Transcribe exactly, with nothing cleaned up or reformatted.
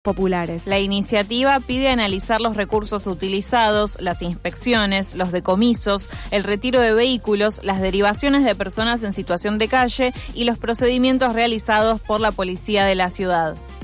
populares. La iniciativa pide analizar los recursos utilizados, las inspecciones, los decomisos, el retiro de vehículos, las derivaciones de personas en situación de calle y los procedimientos realizados por la policía de la ciudad.